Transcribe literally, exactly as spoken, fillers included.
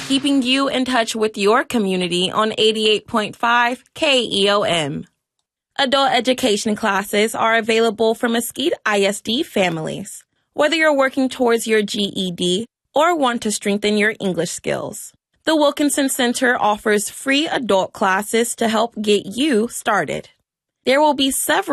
keeping you in touch with your community on eighty-eight point five K E O M. Adult education classes are available for Mesquite I S D families, whether you're working towards your G E D or want to strengthen your English skills. The Wilkinson Center offers free adult classes to help get you started. There will be several